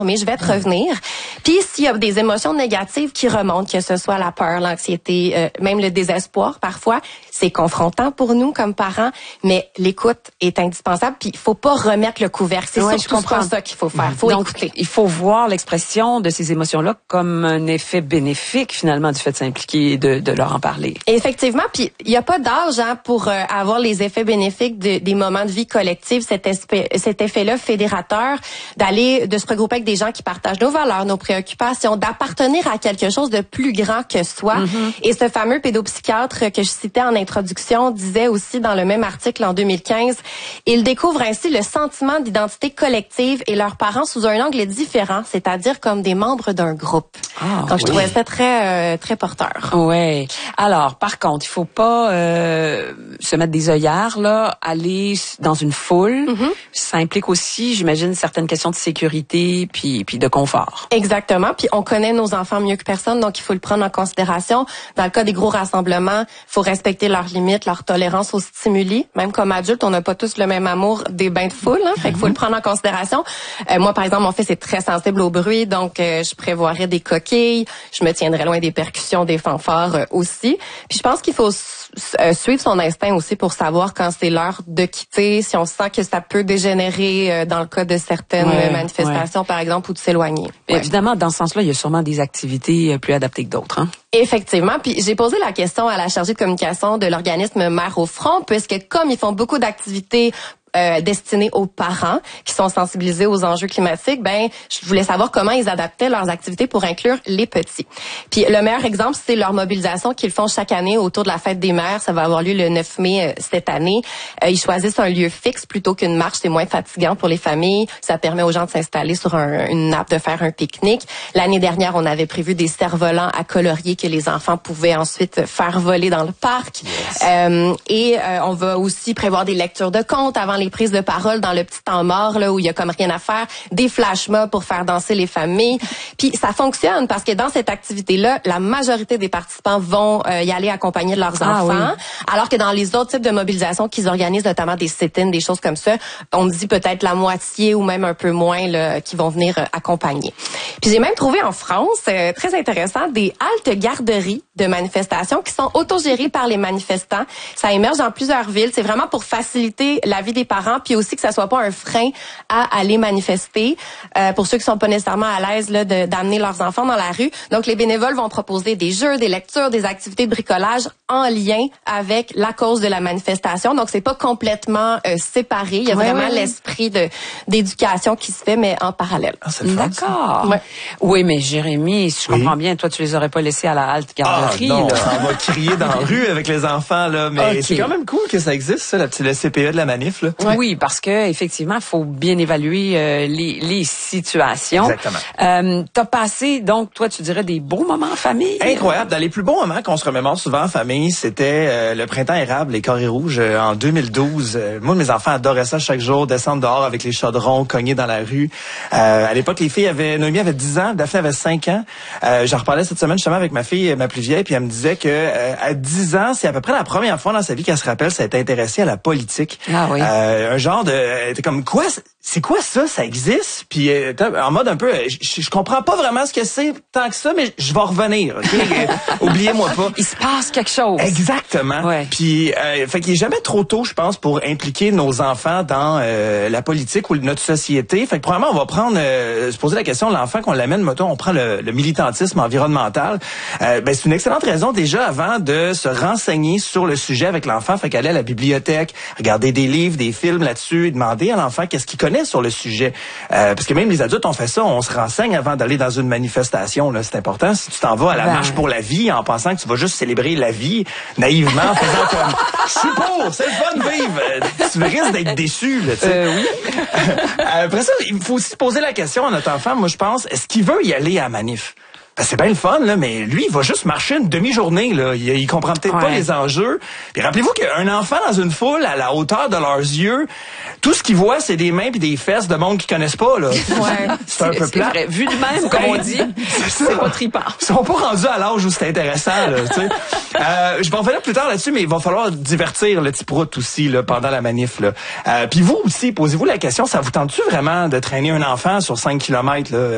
mais je vais te revenir. Puis s'il y a des émotions négatives qui remontent, que ce soit la peur, l'anxiété, même le désespoir parfois, c'est confrontant pour nous comme parents, mais l'écoute est indispensable. Puis il faut pas remettre le couvercle. C'est surtout pas ça qu'il faut faire. Faut écouter. Il faut voir l'expression de ces émotions-là comme un effet bénéfique finalement du fait de s'impliquer et de leur en parler. Effectivement, puis il y a pas d'âge pour avoir les effets bénéfiques des moments de vie collective, cet effet-là fédérateur, de se regrouper avec des gens qui partagent nos valeurs, nos préoccupations, d'appartenir à quelque chose de plus grand que soi. Et ce fameux pédopsychiatre que je citais en introduction disait aussi dans le même article en 2015, ils découvrent ainsi le sentiment d'identité collective et leurs parents sous un angle différent, c'est-à-dire comme des membres d'un groupe. Donc je trouvais ça très très porteur. Ouais. Alors par contre, il faut pas se mettre des œillères là, aller dans une foule. Ça implique aussi, j'imagine, certaines questions de sécurité puis de confort. Exactement. Puis on connaît nos enfants mieux que personne, donc il faut le prendre en considération. Dans le cas des gros rassemblements, il faut respecter leurs limites, leur tolérance aux stimuli. Même comme adulte, on n'a pas tous le même amour des bains de foule. Fait qu'il faut le prendre en considération. Moi, par exemple, mon fils est très sensible au bruit, donc je prévoirais des coquilles. Je me tiendrai loin des percussions, des fanfares aussi. Puis je pense qu'il faut suivre son instinct aussi pour savoir quand c'est l'heure de quitter, si on sent que ça peut dégénérer dans le cas de certaines manifestations, par exemple, ou de s'éloigner. Évidemment, dans ce sens-là, il y a sûrement des activités plus adaptées que d'autres. Hein? Effectivement. Puis j'ai posé la question à la chargée de communication de l'organisme Mères au front, puisque comme ils font beaucoup d'activités destinés aux parents qui sont sensibilisés aux enjeux climatiques, je voulais savoir comment ils adaptaient leurs activités pour inclure les petits. Puis le meilleur exemple, c'est leur mobilisation qu'ils font chaque année autour de la fête des mères. Ça va avoir lieu le 9 mai cette année. Ils choisissent un lieu fixe plutôt qu'une marche. C'est moins fatigant pour les familles. Ça permet aux gens de s'installer sur une nappe, de faire un pique-nique. L'année dernière, on avait prévu des cerfs-volants à colorier que les enfants pouvaient ensuite faire voler dans le parc. On va aussi prévoir des lectures de contes avant les prises de parole dans le petit temps mort là où il y a comme rien à faire, des flash mobs pour faire danser les familles. Puis ça fonctionne parce que dans cette activité-là, la majorité des participants vont y aller accompagner de leurs enfants, alors que dans les autres types de mobilisation qu'ils organisent, notamment des sit-ins, des choses comme ça, on dit peut-être la moitié ou même un peu moins là, qui vont venir accompagner. Puis j'ai même trouvé en France, très intéressant, des haltes garderies de manifestations qui sont autogérées par les manifestants. Ça émerge dans plusieurs villes. C'est vraiment pour faciliter la vie des parents, puis aussi que ça soit pas un frein à aller manifester pour ceux qui sont pas nécessairement à l'aise là d'amener leurs enfants dans la rue. Donc les bénévoles vont proposer des jeux, des lectures, des activités de bricolage en lien avec la cause de la manifestation. Donc c'est pas complètement séparé. Il y a vraiment l'esprit d'éducation qui se fait, mais en parallèle. D'accord. Oui, mais Jérémy, si je comprends bien, toi tu les aurais pas laissés à la halte garderie. Non, là. on va crier dans la rue avec les enfants là, mais c'est quand même cool que ça existe ça, le CPE de la manif là. Oui, parce que effectivement, il faut bien évaluer les situations. Exactement. T'as passé, donc, toi, tu dirais des beaux moments en famille? Incroyable. Dans les plus bons moments qu'on se remémore souvent en famille, c'était le printemps érable, les carrés rouges, en 2012. Moi, mes enfants adoraient ça chaque jour, descendre dehors avec les chaudrons, cogner dans la rue. À l'époque, les filles Noémie avait 10 ans, Daphné avait 5 ans. J'en reparlais cette semaine justement avec ma fille, ma plus vieille, puis elle me disait que à 10 ans, c'est à peu près la première fois dans sa vie qu'elle se rappelle s'être intéressée à la politique. Ah oui. Un genre de... T'es comme, quoi? C'est quoi ça? Ça existe? Puis en mode un peu... Je comprends pas vraiment ce que c'est tant que ça, mais je vais revenir. Okay? Oubliez-moi pas. Il se passe quelque chose. Exactement. Ouais. Puis, fait qu'il est jamais trop tôt, je pense, pour impliquer nos enfants dans la politique ou notre société. Fait que probablement, on va prendre... se poser la question de l'enfant qu'on l'amène, mettons, on prend le militantisme environnemental. C'est une excellente raison déjà avant de se renseigner sur le sujet avec l'enfant. Fait qu'aller à la bibliothèque, regarder des livres, des films là-dessus, et demander à l'enfant qu'est-ce qu'il connaît sur le sujet. Parce que même les adultes ont fait ça, on se renseigne avant d'aller dans une manifestation. Là, c'est important. Si tu t'en vas à la marche pour la vie en pensant que tu vas juste célébrer la vie, naïvement, en faisant comme « Je suis pour, c'est le fun de vivre », tu risques d'être déçu. Là, oui. Après ça, il faut aussi poser la question à notre enfant, moi je pense, est-ce qu'il veut y aller à la manif? Ben, c'est bien le fun, là, mais lui, il va juste marcher une demi-journée. Là. Il comprend peut-être pas les enjeux. Puis rappelez-vous qu'un enfant dans une foule, à la hauteur de leurs yeux, tout ce qu'il voit, c'est des mains puis des fesses de monde qu'ils connaissent pas. Là. C'est un peu plat. Vrai. Vu de même, comme on dit, c'est pas trippant. Ils sont pas rendus à l'âge où c'est intéressant. Là, je vais en revenir plus tard là-dessus, mais il va falloir divertir le petit prout aussi là, pendant la manif. Puis vous aussi, posez-vous la question, ça vous tente-tu vraiment de traîner un enfant sur 5 kilomètres là?